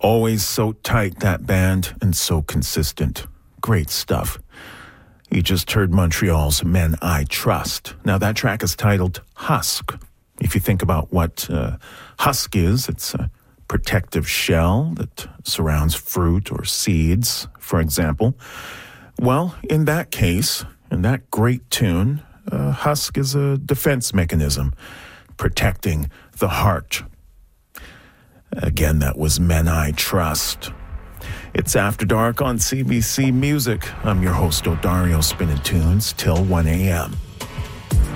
Always so tight, that band, and so consistent. Great stuff. You just heard Montreal's Men I Trust. Now, that track is titled Husk. If you think about what husk is, it's a protective shell that surrounds fruit or seeds, for example. Well, in that case, in that great tune, husk is a defense mechanism protecting the heart. Again, that was Men I Trust. It's After Dark on CBC Music. I'm your host, Odario, spinning tunes till 1 a.m.